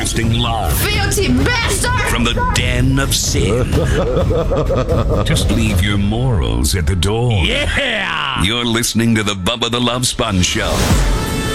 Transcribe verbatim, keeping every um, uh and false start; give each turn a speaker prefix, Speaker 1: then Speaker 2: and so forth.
Speaker 1: Broadcasting live
Speaker 2: Filthy bastard!
Speaker 1: from the den of sin. Just leave your morals at the door.
Speaker 3: Yeah!
Speaker 1: You're listening to the Bubba the Love Sponge Show.